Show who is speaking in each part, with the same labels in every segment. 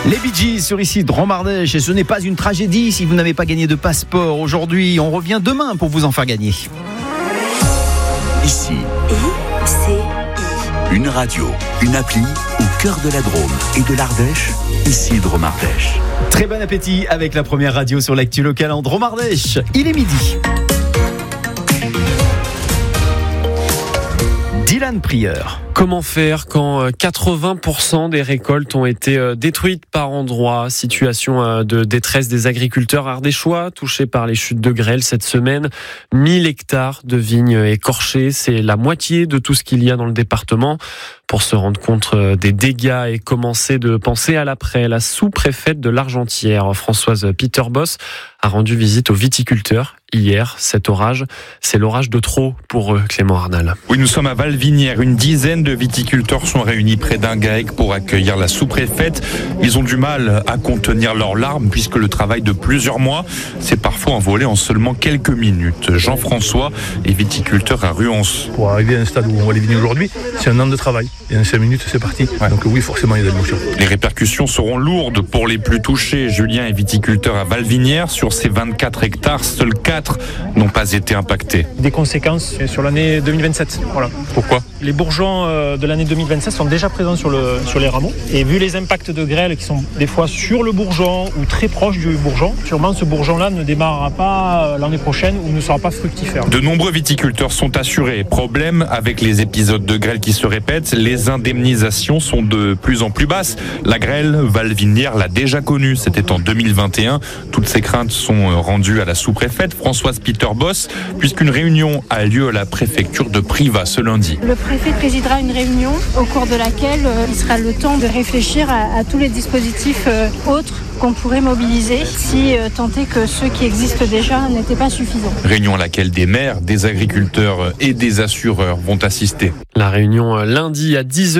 Speaker 1: Les Bee Gees sur ici de Romardèche, et ce n'est pas une tragédie si vous n'avez pas gagné de passeport aujourd'hui. On revient demain pour vous en faire gagner.
Speaker 2: Ici, une radio, une appli au cœur de la Drôme et de l'Ardèche, ici de Romardèche.
Speaker 1: Très bon appétit avec la première radio sur l'actu locale en Drôme-Ardèche. Il est midi. Dylan Prieur.
Speaker 3: Comment faire quand 80% des récoltes ont été détruites par endroits? Situation de détresse des agriculteurs ardéchois touchés par les chutes de grêle cette semaine. 1000 hectares de vignes écorchées, c'est la moitié de tout ce qu'il y a dans le département. Pour se rendre compte des dégâts et commencer de penser à l'après, la sous-préfète de l'Argentière, Françoise Peter-Boss, a rendu visite aux viticulteurs hier. Cet orage, c'est l'orage de trop pour eux, Clément Arnal.
Speaker 4: Oui, nous sommes à Valvinière. Une dizaine de viticulteurs sont réunis près d'un GAEC pour accueillir la sous-préfète. Ils ont du mal à contenir leurs larmes puisque le travail de plusieurs mois s'est parfois envolé en seulement quelques minutes. Jean-François est viticulteur à Ruance.
Speaker 5: Pour arriver à un stade où on voit les vignes aujourd'hui, c'est un an de travail. Et en 5 minutes, c'est parti. Ouais. Donc oui, forcément, il y a de l'émotion.
Speaker 4: Les répercussions seront lourdes pour les plus touchés. Julien est viticulteur à Valvinière. Sur ces 24 hectares, seuls 4 n'ont pas été impactés.
Speaker 6: Des conséquences sur l'année 2027. Voilà.
Speaker 4: Pourquoi ?
Speaker 6: Les bourgeons de l'année 2027 sont déjà présents sur les rameaux. Et vu les impacts de grêle qui sont des fois sur le bourgeon ou très proches du bourgeon, sûrement ce bourgeon-là ne démarrera pas l'année prochaine ou ne sera pas fructifère.
Speaker 4: De nombreux viticulteurs sont assurés. Problème avec les épisodes de grêle qui se répètent, les indemnisations sont de plus en plus basses. La grêle, Valvinière l'a déjà connue, c'était en 2021. Toutes ces craintes sont rendues à la sous-préfète, Françoise Peter-Boss, puisqu'une réunion a lieu à la préfecture de Privas ce lundi.
Speaker 7: Le préfet présidera une réunion au cours de laquelle il sera le temps de réfléchir à tous les dispositifs autres qu'on pourrait mobiliser si tant est que ceux qui existent déjà n'étaient pas suffisants.
Speaker 4: Réunion à laquelle des maires, des agriculteurs et des assureurs vont assister.
Speaker 3: La réunion lundi à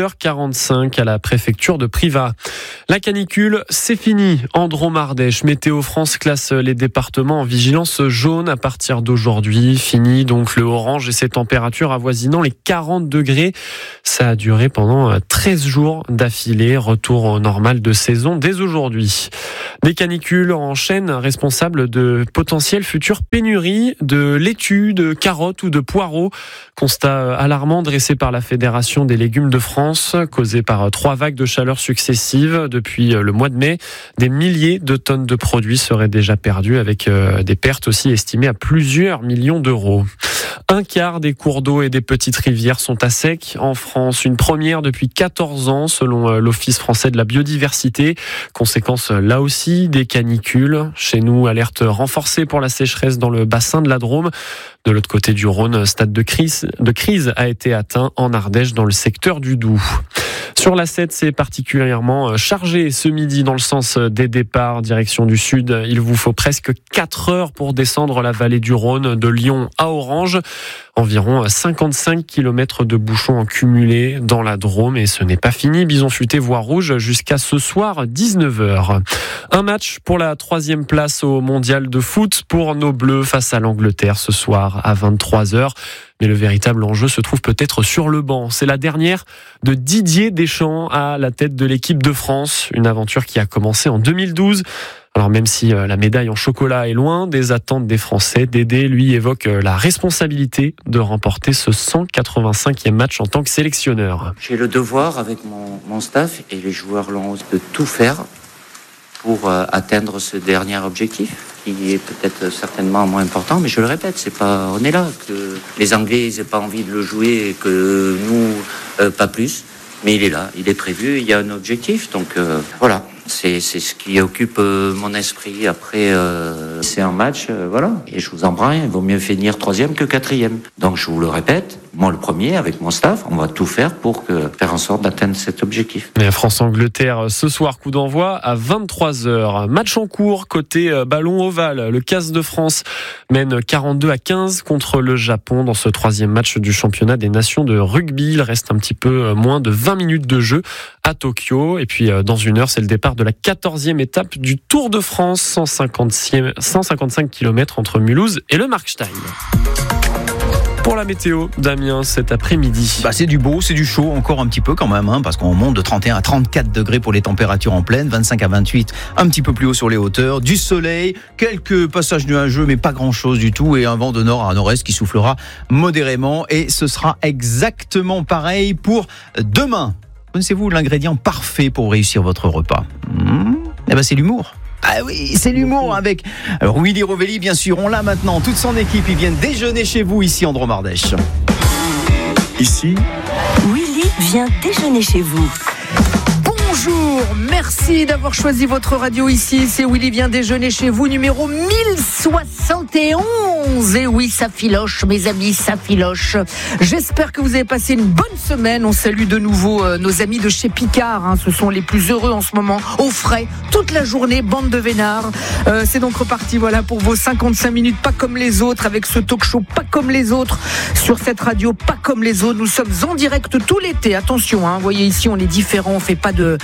Speaker 3: 10h45 à la préfecture de Privas. La canicule, c'est fini. En Drôme-Ardèche, Météo France classe les départements en vigilance jaune à partir d'aujourd'hui. Fini donc le orange et ses températures avoisinant les 40 degrés. Ça a duré pendant 13 jours d'affilée. Retour au normal de saison dès aujourd'hui. Des canicules en chaîne responsables de potentielles futures pénuries de laitue, de carottes ou de poireaux. Constat alarmant dressé par la Fédération des légumes de France, causé par 3 vagues de chaleur successives depuis le mois de mai. Des milliers de tonnes de produits seraient déjà perdus avec des pertes aussi estimées à plusieurs millions d'euros. Un quart des cours d'eau et des petites rivières sont à sec en France. Une première depuis 14 ans selon l'Office français de la biodiversité. Conséquence là aussi des canicules. Chez nous, alerte renforcée pour la sécheresse dans le bassin de la Drôme. De l'autre côté du Rhône, stade de crise a été atteint en Ardèche dans le secteur du Doubs. Sur la 7, c'est particulièrement chargé ce midi dans le sens des départs, direction du sud. Il vous faut presque 4 heures pour descendre la vallée du Rhône de Lyon à Orange. Environ 55 km de bouchons en cumulé dans la Drôme et ce n'est pas fini. Bison futé voie rouge jusqu'à ce soir 19h. Un match pour la 3e place au mondial de foot pour nos Bleus face à l'Angleterre ce soir à 23h. Mais le véritable enjeu se trouve peut-être sur le banc. C'est la dernière de Didier Deschamps à la tête de l'équipe de France. Une aventure qui a commencé en 2012. Alors même si la médaille en chocolat est loin des attentes des Français, Dédé, lui, évoque la responsabilité de remporter ce 185e match en tant que sélectionneur.
Speaker 8: J'ai le devoir avec mon staff et les joueurs l'ont de tout faire pour atteindre ce dernier objectif qui est peut-être certainement moins important, mais je le répète, on est là, que les Anglais n'aient pas envie de le jouer et que nous, pas plus, mais il est là, il est prévu, il y a un objectif, donc voilà. C'est ce qui occupe mon esprit. Après, c'est un match, voilà. Et je vous en prends rien, il vaut mieux finir 3e que 4e. Donc je vous le répète, moi le premier, avec mon staff, on va tout faire pour faire en sorte d'atteindre cet objectif.
Speaker 3: France-Angleterre, ce soir, coup d'envoi à 23h. Match en cours, côté ballon ovale. Le CAS de France mène 42-15 contre le Japon dans ce 3e match du championnat des nations de rugby. Il reste un petit peu moins de 20 minutes de jeu à Tokyo. Et puis, dans une heure, c'est le départ de la 14e étape du Tour de France, 155 km entre Mulhouse et le Markstein. Pour la météo, Damien, cet après-midi.
Speaker 1: C'est du beau, c'est du chaud encore un petit peu quand même, parce qu'on monte de 31 à 34 degrés pour les températures en pleine, 25 à 28 un petit peu plus haut sur les hauteurs, du soleil, quelques passages nuageux mais pas grand chose du tout, et un vent de nord à nord-est qui soufflera modérément, et ce sera exactement pareil pour demain. Connaissez-vous l'ingrédient parfait pour réussir votre repas ? C'est l'humour. Ah oui, c'est l'humour avec Willy Rovelli, bien sûr. On l'a maintenant, toute son équipe. Ils viennent déjeuner chez vous ici en Dromardèche.
Speaker 2: Ici,
Speaker 9: Willy vient déjeuner chez vous.
Speaker 10: Bonjour, merci d'avoir choisi votre radio ici. C'est Willy vient déjeuner chez vous, numéro 1071. Et oui, ça filoche, mes amis, ça filoche. J'espère que vous avez passé une bonne semaine. On salue de nouveau nos amis de chez Picard. Ce sont les plus heureux en ce moment, au frais, toute la journée, bande de vénards. C'est donc reparti, voilà, pour vos 55 minutes, pas comme les autres, avec ce talk show pas comme les autres, sur cette radio pas comme les autres. Nous sommes en direct tout l'été. Attention, vous voyez ici, on est différents, on fait pas de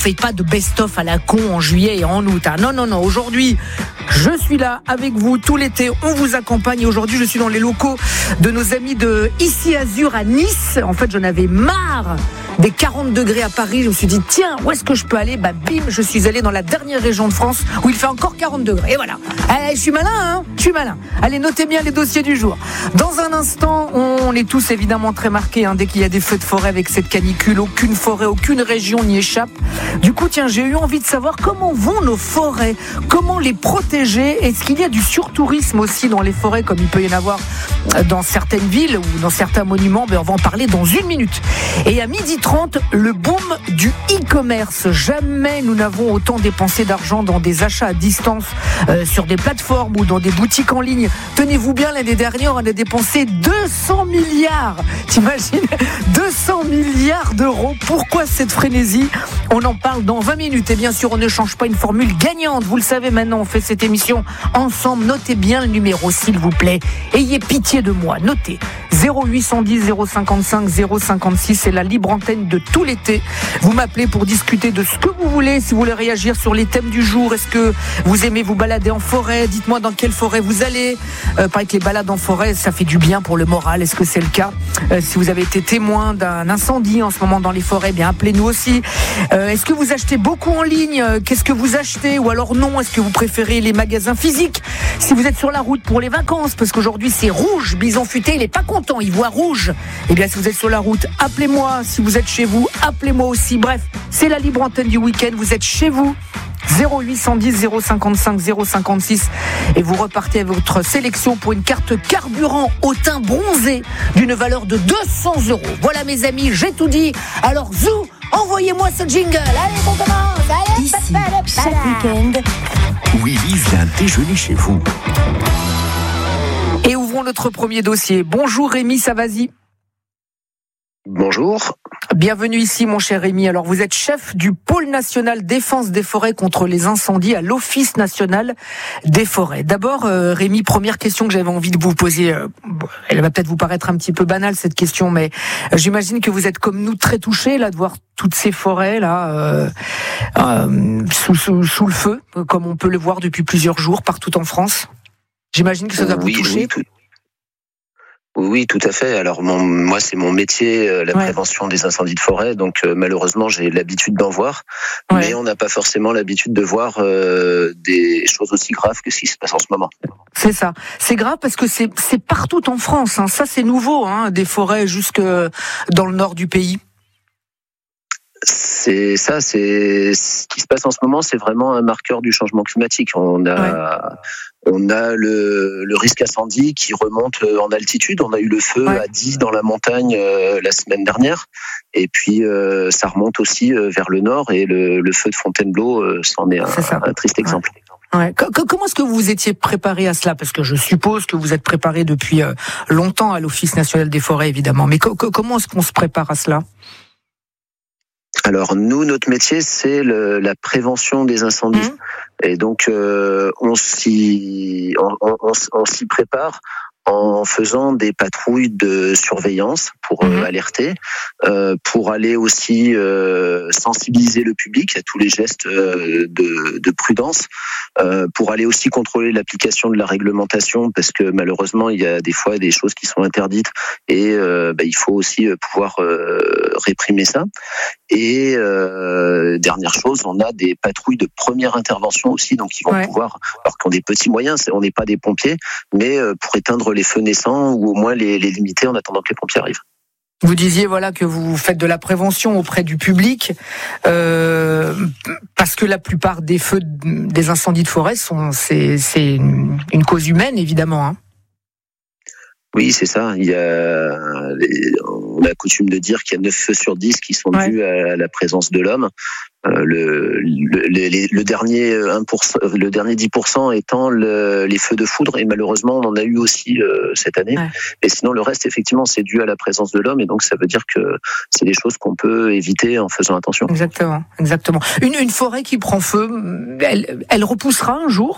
Speaker 10: best-of à la con en juillet et en août. Non. Aujourd'hui, je suis là avec vous tout l'été. On vous accompagne. Aujourd'hui, je suis dans les locaux de nos amis de Ici Azur à Nice. En fait, j'en avais marre des 40 degrés à Paris. Je me suis dit, tiens, où est-ce que je peux aller ? Bim, je suis allé dans la dernière région de France où il fait encore 40 degrés. Et voilà. Je suis malin, Je suis malin. Allez, notez bien les dossiers du jour. Dans un instant, on est tous évidemment très marqués dès qu'il y a des feux de forêt avec cette canicule. Aucune forêt, aucune région n'y échappe. Du coup, tiens, j'ai eu envie de savoir comment vont nos forêts, comment les protéger. Est-ce qu'il y a du surtourisme aussi dans les forêts, comme il peut y en avoir dans certaines villes ou dans certains monuments ? On va en parler dans une minute. Et à 12h30, le boom du e-commerce. Jamais nous n'avons autant dépensé d'argent dans des achats à distance sur des plateformes ou dans des boutiques en ligne. Tenez-vous bien, l'année dernière, on a dépensé 200 milliards. T'imagines ? 200 milliards d'euros. Pourquoi cette frénésie ? On en parle dans 20 minutes. Et bien sûr, on ne change pas une formule gagnante. Vous le savez maintenant, on fait cette émission ensemble. Notez bien le numéro, s'il vous plaît. Ayez pitié de moi. Notez. 0810 055 056, c'est la libre antenne de tout l'été. Vous m'appelez pour discuter de ce que vous voulez, si vous voulez réagir sur les thèmes du jour. Est-ce que vous aimez vous balader en forêt ? Dites-moi dans quelle forêt vous allez. Pareil que les balades en forêt, ça fait du bien pour le moral. Est-ce que c'est le cas ? Si vous avez été témoin d'un incendie en ce moment dans les forêts, bien appelez-nous aussi. Est-ce que vous achetez beaucoup en ligne ? Qu'est-ce que vous achetez ? Ou alors non, est-ce que vous préférez les magasins physiques ? Si vous êtes sur la route pour les vacances, parce qu'aujourd'hui c'est rouge, Bison Futé, il est pas content, il voit rouge. Eh bien, si vous êtes sur la route, appelez-moi. Si vous êtes chez vous, appelez-moi aussi. Bref, c'est la libre antenne du week-end. Vous êtes chez vous. 0810 055 056 et vous repartez avec votre sélection pour une carte carburant au teint bronzé d'une valeur de 200 €. Voilà mes amis, j'ai tout dit. Alors zou, envoyez-moi ce jingle. Allez, on commence. Allez,
Speaker 9: Ici, chaque week-end,
Speaker 2: Willy vient déjeuner chez vous.
Speaker 10: Et ouvrons notre premier dossier. Bonjour Rémi Savasi.
Speaker 11: Bonjour.
Speaker 10: Bienvenue ici mon cher Rémi. Alors vous êtes chef du pôle national défense des forêts contre les incendies à l'Office national des forêts. D'abord Rémi, première question que j'avais envie de vous poser. Elle va peut-être vous paraître un petit peu banale cette question, mais j'imagine que vous êtes comme nous très touchés là de voir toutes ces forêts là sous le feu, comme on peut le voir depuis plusieurs jours partout en France. J'imagine que ça doit vous toucher.
Speaker 11: Oui, tout à fait. Alors moi, c'est mon métier, la prévention des incendies de forêt. Donc malheureusement, j'ai l'habitude d'en voir, mais on n'a pas forcément l'habitude de voir des choses aussi graves que ce qui se passe en ce moment.
Speaker 10: C'est ça. C'est grave parce que c'est partout en France. Ça, c'est nouveau, des forêts jusque dans le nord du pays.
Speaker 11: C'est ça, c'est ce qui se passe en ce moment, c'est vraiment un marqueur du changement climatique. On a le risque incendie qui remonte en altitude. On a eu le feu à 10 dans la montagne la semaine dernière, et puis ça remonte aussi vers le nord, et le feu de Fontainebleau c'en est un triste exemple.
Speaker 10: Ouais. Comment est-ce que vous étiez préparé à cela ? Parce que je suppose que vous êtes préparé depuis longtemps à l'Office national des forêts, évidemment. Mais comment est-ce qu'on se prépare à cela ?
Speaker 11: Alors nous, notre métier, c'est la prévention des incendies, et donc on s'y prépare en faisant des patrouilles de surveillance pour alerter, pour aller aussi sensibiliser le public à tous les gestes de prudence, pour aller aussi contrôler l'application de la réglementation, parce que malheureusement il y a des fois des choses qui sont interdites et il faut aussi pouvoir réprimer ça. Et dernière chose, on a des patrouilles de première intervention aussi, donc ils vont pouvoir, alors qu'on a des petits moyens, on n'est pas des pompiers, mais pour éteindre les feux naissants ou au moins les limiter en attendant que les pompiers arrivent.
Speaker 10: Vous disiez que vous faites de la prévention auprès du public, parce que la plupart des feux, des incendies de forêt c'est une cause humaine, évidemment. Hein.
Speaker 11: Oui, c'est ça. On a coutume de dire qu'il y a 9 feux sur 10 qui sont dus à la présence de l'homme. Le dernier 1%, le dernier 10% étant les feux de foudre, et malheureusement on en a eu aussi cette année. Et sinon le reste effectivement c'est dû à la présence de l'homme, et donc ça veut dire que c'est des choses qu'on peut éviter en faisant attention.
Speaker 10: Exactement. Une forêt qui prend feu, elle repoussera un jour ?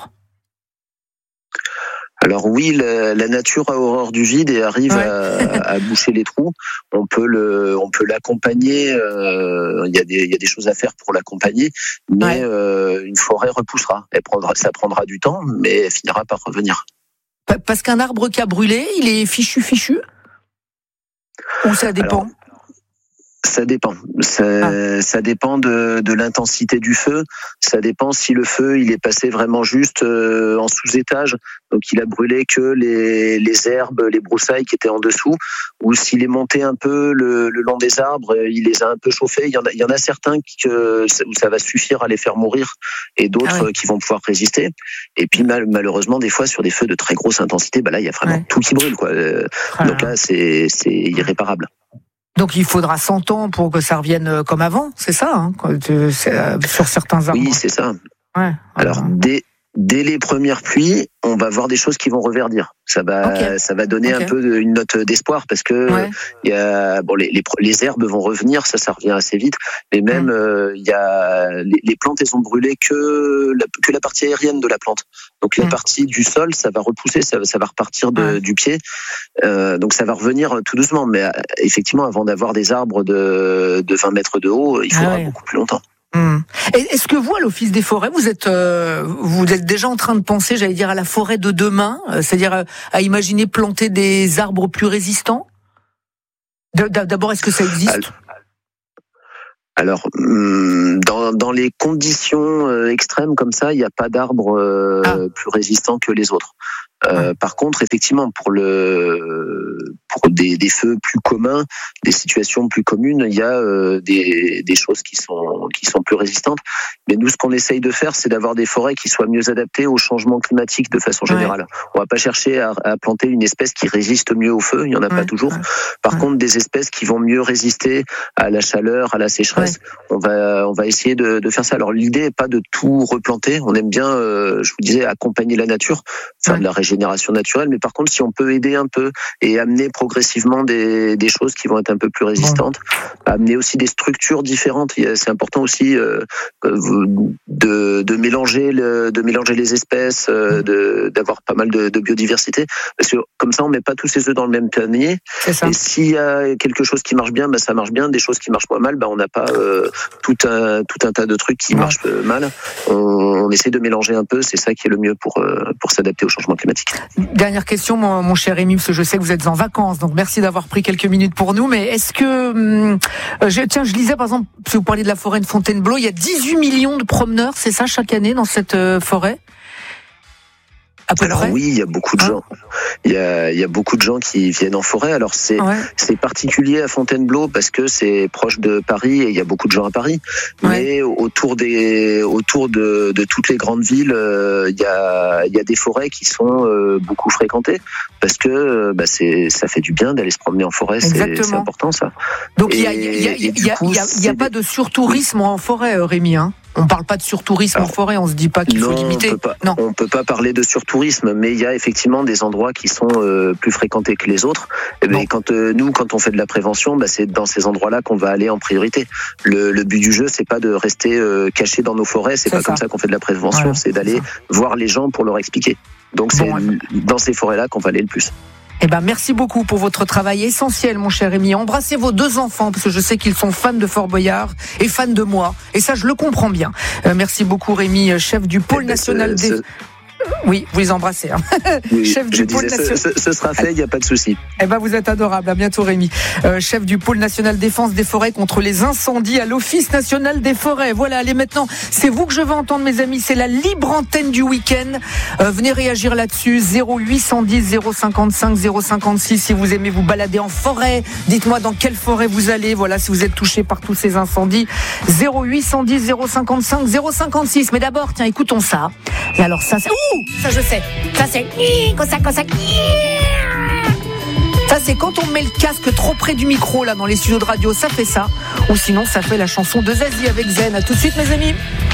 Speaker 11: Alors oui, la nature a horreur du vide et arrive à boucher les trous. On peut l'accompagner. Il y a des choses à faire pour l'accompagner, mais une forêt repoussera. Ça prendra du temps, mais elle finira par revenir.
Speaker 10: Parce qu'un arbre qui a brûlé, il est fichu ou ça dépend?
Speaker 11: Alors, ça dépend. Ça dépend de l'intensité du feu. Ça dépend si le feu il est passé vraiment juste en sous-étage, donc il a brûlé que les herbes, les broussailles qui étaient en dessous, ou s'il est monté un peu le long des arbres, il les a un peu chauffés. Il y en a certains où ça va suffire à les faire mourir, et d'autres qui vont pouvoir résister. Et puis malheureusement, des fois sur des feux de très grosse intensité, là il y a vraiment tout qui brûle, quoi. Donc là c'est irréparable.
Speaker 10: Donc il faudra 100 ans pour que ça revienne comme avant, c'est ça, hein, sur certains arbres.
Speaker 11: Oui, c'est ça. Alors dès les premières pluies, on va voir des choses qui vont reverdir. Ça va donner un peu une note d'espoir, parce que il y a les herbes vont revenir, ça revient assez vite. Mais même il y a les plantes, elles ont brûlé que la partie aérienne de la plante. Donc la partie du sol, ça va repousser, ça va repartir du pied. Donc ça va revenir tout doucement. Mais effectivement, avant d'avoir des arbres de 20 mètres de haut, il faudra beaucoup plus longtemps.
Speaker 10: Est-ce que vous, à l'Office des forêts, vous êtes déjà en train de penser, j'allais dire, à la forêt de demain, c'est-à-dire à imaginer planter des arbres plus résistants ? D'abord, est-ce que ça existe ?
Speaker 11: Alors, dans les conditions extrêmes comme ça, il n'y a pas d'arbres plus résistants que les autres. Par contre, effectivement, pour des feux plus communs, des situations plus communes, il y a des choses qui sont plus résistantes. Mais nous, ce qu'on essaye de faire, c'est d'avoir des forêts qui soient mieux adaptées au changement climatique de façon générale. On va pas chercher à planter une espèce qui résiste mieux au feu, il y en a pas toujours. Par contre, des espèces qui vont mieux résister à la chaleur, à la sécheresse, on va essayer de faire ça. Alors l'idée est pas de tout replanter. On aime bien, je vous disais, accompagner la nature, faire de la régénération naturelle. Mais par contre, si on peut aider un peu et amener progressivement des choses qui vont être un peu plus résistantes, amener aussi des structures différentes. C'est important aussi de mélanger les espèces, d'avoir pas mal de biodiversité, parce que comme ça on met pas tous ses œufs dans le même panier. Et s'il y a quelque chose qui marche bien, ça marche bien. Des choses qui marchent pas mal, on n'a pas tout un tas de trucs qui marchent mal. On essaie de mélanger un peu. C'est ça qui est le mieux pour s'adapter au changement climatique.
Speaker 10: Dernière question, mon cher Rémi, parce que je sais que vous êtes en vacances, donc merci d'avoir pris quelques minutes pour nous. Mais est-ce que je lisais par exemple, si vous parliez de la forêt de Fontainebleau, il y a 18 millions de promeneurs, c'est ça, chaque année dans cette forêt?
Speaker 11: Alors oui, il y a beaucoup de gens. Il y a beaucoup de gens qui viennent en forêt. Alors c'est particulier à Fontainebleau parce que c'est proche de Paris et il y a beaucoup de gens à Paris. Mais autour de toutes les grandes villes, il y a des forêts qui sont beaucoup fréquentées parce que ça fait du bien d'aller se promener en forêt. C'est important ça.
Speaker 10: Donc il y a pas de surtourisme en forêt, Rémi, hein? On parle pas de surtourisme en forêt, on se dit pas qu'il faut limiter.
Speaker 11: On peut pas parler de surtourisme, mais il y a effectivement des endroits qui sont plus fréquentés que les autres. Et quand on fait de la prévention, c'est dans ces endroits-là qu'on va aller en priorité. Le but du jeu, c'est pas de rester caché dans nos forêts, c'est pas comme ça qu'on fait de la prévention, c'est d'aller voir les gens pour leur expliquer. Donc c'est dans ces forêts-là qu'on va aller le plus.
Speaker 10: Eh ben, merci beaucoup pour votre travail essentiel, mon cher Rémi. Embrassez vos 2 enfants, parce que je sais qu'ils sont fans de Fort Boyard et fans de moi. Et ça, je le comprends bien. Merci beaucoup, Rémi, chef du pôle national des... Oui, vous les embrassez. Hein.
Speaker 11: Oui,
Speaker 10: chef du pôle national.
Speaker 11: Ce sera fait, il n'y a pas de souci.
Speaker 10: Eh ben, vous êtes adorable. À bientôt, Rémi. Chef du pôle national défense des forêts contre les incendies à l'Office national des forêts. Voilà, allez maintenant, c'est vous que je veux entendre, mes amis. C'est la libre antenne du week-end. Venez réagir là-dessus. 0810 055 056. Si vous aimez vous balader en forêt, dites-moi dans quelle forêt vous allez. Voilà, si vous êtes touché par tous ces incendies. 0810 055 056. Mais d'abord, tiens, écoutons ça. Et alors ça, c'est... Ça je sais. Ça c'est comme ça. Ça c'est quand on met le casque trop près du micro là dans les studios de radio, ça fait ça. Ou sinon ça fait la chanson de Zazie avec Zen. À tout de suite, mes amis.